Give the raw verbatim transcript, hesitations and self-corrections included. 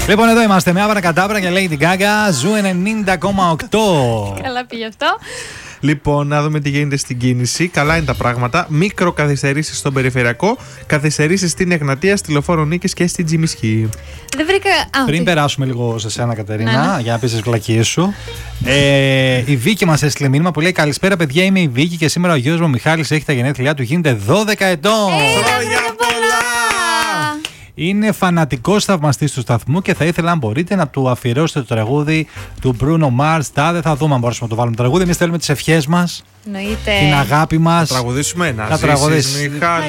Λοιπόν, εδώ είμαστε με Άβρα Κατάβρα και Lady Gaga. Ζου ενενήντα κόμμα οκτώ. Καλά πήγε αυτό. Λοιπόν, να δούμε τι γίνεται στην κίνηση. Καλά είναι τα πράγματα. Μικροκαθυστερήσεις στον περιφερειακό, καθυστερήσεις στην Εγνατία, στη Λεωφόρο Νίκης και στην Τζιμισχή. Δεν βρήκα. Α, Πριν τι... περάσουμε λίγο σε σένα, Κατερίνα, Ναι, ναι. για να πεις τις βλακίες σου. Ε, η Βίκη μας έστειλε μήνυμα που λέει: καλησπέρα, παιδιά. Είμαι η Βίκη και σήμερα ο γιος μου ο Μιχάλης έχει τα γενέθλιά του. Γίνεται δώδεκα ετών. Χρόνια πολλά! Είναι φανατικός θαυμαστής του σταθμού και θα ήθελα, αν μπορείτε, να του αφιερώσετε το τραγούδι του Bruno Mars. Τάδε, θα δούμε αν μπορούμε να το βάλουμε το τραγούδι. Εμείς θέλουμε τις ευχές μας, Εννοείται. την αγάπη μας. Τραγουδήσουμε ένα. Να τραγουδήσεις. Ζήσεις, Μιχάλη.